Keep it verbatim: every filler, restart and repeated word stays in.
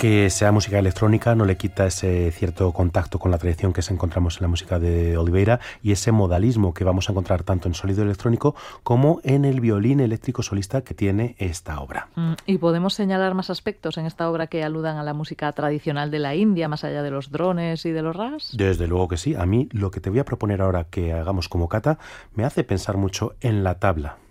Que sea música electrónica no le quita ese cierto contacto con la tradición que se encontramos en la música de Oliveira y ese modalismo que vamos a encontrar tanto en sonido electrónico como en el violín eléctrico solista que tiene esta obra. Mm, ¿Y podemos señalar más aspectos en esta obra que aludan a la música tradicional de la India, más allá de los drones y de los ras? Desde luego que sí. A mí lo que te voy a proponer ahora que hagamos como cata me hace pensar mucho en la tabla.